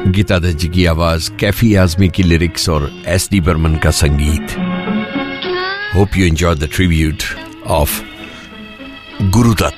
गीता दत्त जी की आवाज, कैफी आजमी की लिरिक्स और एस.डी. बर्मन का संगीत. Hope you enjoy the tribute of Gurudatt.